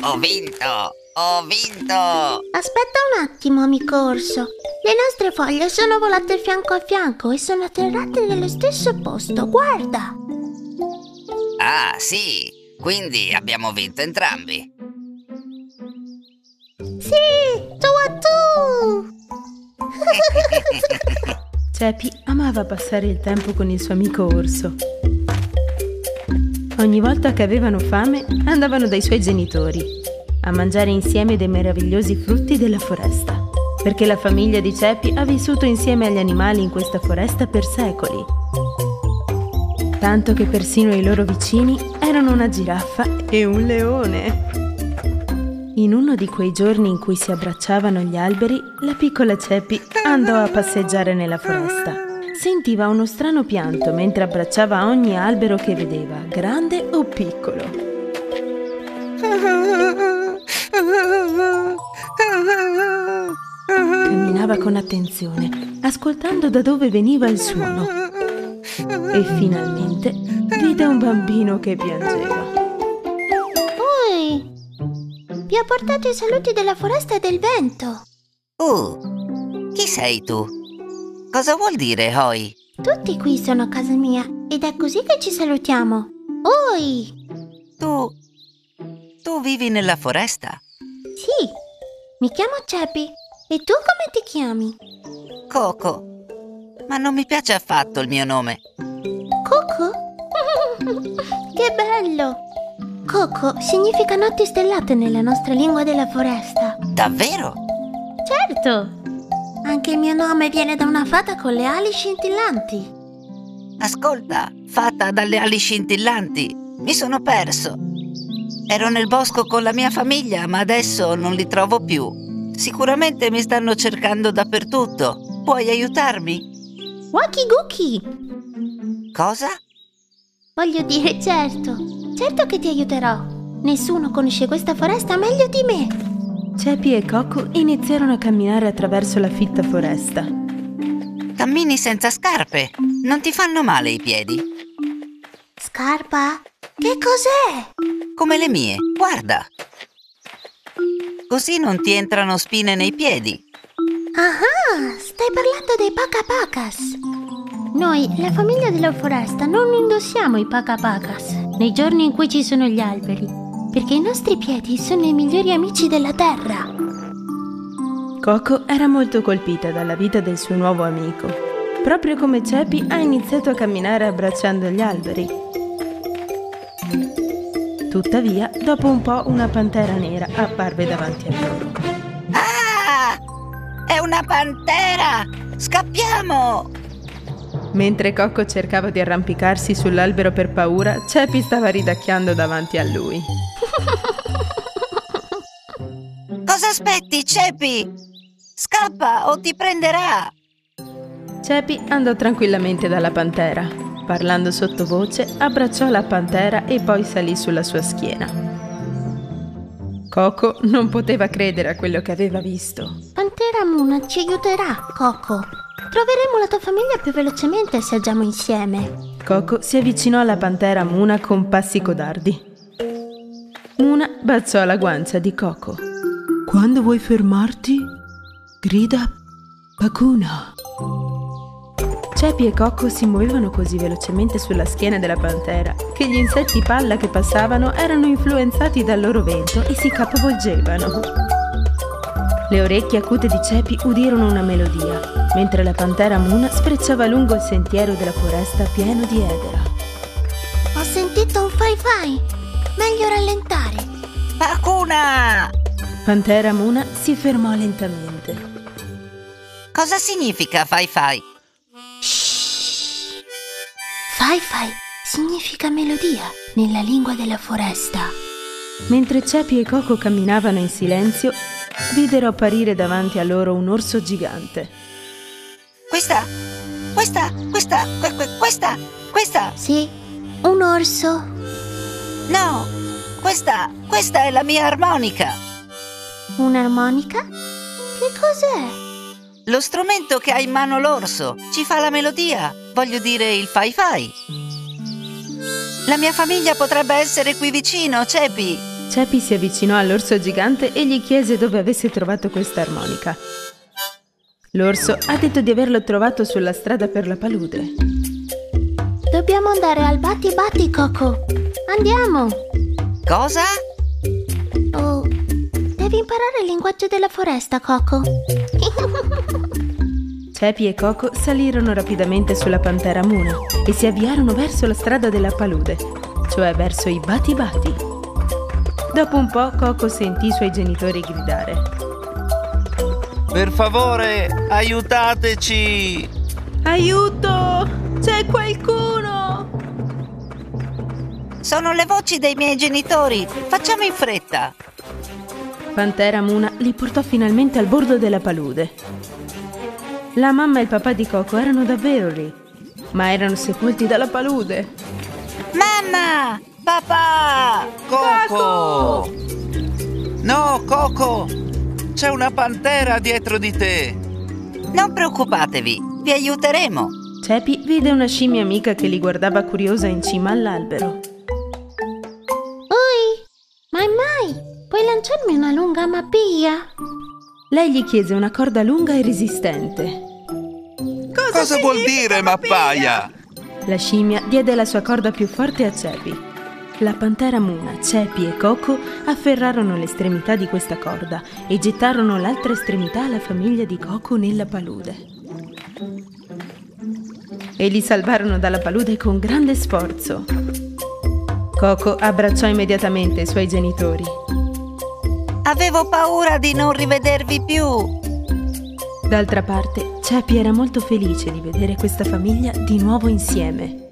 Ho vinto! Ho vinto! Aspetta un attimo, amico orso. Le nostre foglie sono volate fianco a fianco e sono atterrate nello stesso posto. Guarda! Ah, sì! Quindi abbiamo vinto entrambi. Sì! Tu a tu! Cepi amava passare il tempo con il suo amico orso. Ogni volta che avevano fame andavano dai suoi genitori a mangiare insieme dei meravigliosi frutti della foresta, perché la famiglia di Cepi ha vissuto insieme agli animali in questa foresta per secoli. Tanto che persino i loro vicini erano una giraffa e un leone. In uno di quei giorni in cui si abbracciavano gli alberi, la piccola Cepi andò a passeggiare nella foresta. Sentiva uno strano pianto mentre abbracciava ogni albero che vedeva, grande o piccolo. Camminava con attenzione, ascoltando da dove veniva il suono. E finalmente vide un bambino che piangeva. Oi! Vi ho portato i saluti della foresta e del vento. Chi sei tu? Cosa vuol dire Oi? Tutti qui sono a casa mia ed è così che ci salutiamo. Oi! Tu vivi nella foresta? Sì, mi chiamo Cepi. E tu come ti chiami? Coco. Ma non mi piace affatto il mio nome. Coco? Che bello! Coco significa notti stellate nella nostra lingua della foresta. Davvero? Certo! Anche il mio nome viene da una fata con le ali scintillanti. Ascolta, fata dalle ali scintillanti. Mi sono perso. Ero nel bosco con la mia famiglia, ma adesso non li trovo più. Sicuramente mi stanno cercando dappertutto. Puoi aiutarmi? Waki Guki! Cosa? Voglio dire, certo. Certo che ti aiuterò. Nessuno conosce questa foresta meglio di me. Cepi e Coco iniziarono a camminare attraverso la fitta foresta. Cammini senza scarpe. Non ti fanno male i piedi? Scarpa? Che cos'è? Come le mie, guarda. Così non ti entrano spine nei piedi. Ah, stai parlando dei pacapacas. Noi, la famiglia della foresta, non indossiamo i pacapacas nei giorni in cui ci sono gli alberi, perché i nostri piedi sono i migliori amici della terra. Coco era molto colpita dalla vita del suo nuovo amico. Proprio come Cepi ha iniziato a camminare abbracciando gli alberi. Tuttavia, dopo un po' una pantera nera apparve davanti a loro. Ah! È una pantera! Scappiamo! Mentre Coco cercava di arrampicarsi sull'albero per paura, Cepi stava ridacchiando davanti a lui. Cosa aspetti, Cepi? Scappa o ti prenderà! Cepi andò tranquillamente dalla pantera. Parlando sottovoce, abbracciò la pantera e poi salì sulla sua schiena. Coco non poteva credere a quello che aveva visto. Pantera Muna ci aiuterà, Coco. Troveremo la tua famiglia più velocemente se agiamo insieme. Coco si avvicinò alla pantera Muna con passi codardi. Muna balzò la guancia di Coco. Quando vuoi fermarti, grida Pakuna. Cepi e Coco si muovevano così velocemente sulla schiena della pantera che gli insetti palla che passavano erano influenzati dal loro vento e si capovolgevano. Le orecchie acute di Cepi udirono una melodia, mentre la pantera Muna sprecciava lungo il sentiero della foresta pieno di edera. Ho sentito un fai-fai. Meglio rallentare. Pakuna! Pantera Muna si fermò lentamente. Cosa significa fai? Fai-fai significa melodia nella lingua della foresta. Mentre Cepi e Coco camminavano in silenzio, videro apparire davanti a loro un orso gigante. Questa! Sì, un orso. No! Questa è la mia armonica! Un'armonica? Che cos'è? Lo strumento che ha in mano l'orso ci fa la melodia, voglio dire il fai. La mia famiglia potrebbe essere qui vicino, Cepi. Cepi si avvicinò all'orso gigante e gli chiese dove avesse trovato questa armonica. L'orso ha detto di averlo trovato sulla strada per la palude. Dobbiamo andare al Batti Batti, Coco. Andiamo! Cosa? Oh, devi imparare il linguaggio della foresta, Coco. Cepi e Coco salirono rapidamente sulla pantera Muna e si avviarono verso la strada della palude, cioè verso i Batti Batti. Dopo un po' Coco sentì i suoi genitori gridare. Per favore, aiutateci! Aiuto! C'è qualcuno! Sono le voci dei miei genitori. Facciamo in fretta. Pantera Muna li portò finalmente al bordo della palude. La mamma e il papà di Coco erano davvero lì, ma erano sepolti dalla palude. Mamma! Papà! Coco! No, Coco! C'è una pantera dietro di te! Non preoccupatevi, vi aiuteremo. Cepi vide una scimmia amica che li guardava curiosa in cima all'albero. Oi, mai, puoi lanciarmi una lunga mappia? Lei gli chiese una corda lunga e resistente. Cosa vuol dire, mappaia? La scimmia diede la sua corda più forte a Cepi. La pantera Muna, Cepi e Coco afferrarono l'estremità di questa corda e gettarono l'altra estremità alla famiglia di Coco nella palude. E li salvarono dalla palude con grande sforzo. Coco abbracciò immediatamente i suoi genitori. Avevo paura di non rivedervi più. D'altra parte, Cepi era molto felice di vedere questa famiglia di nuovo insieme.